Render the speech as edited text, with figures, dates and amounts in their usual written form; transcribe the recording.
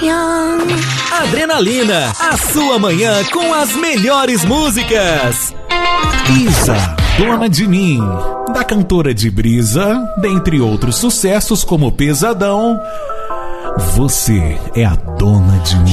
Adrenalina, a sua manhã com as melhores músicas. Isa, Dona de Mim, da cantora de Brisa, dentre outros sucessos como Pesadão. Você é a dona de mim.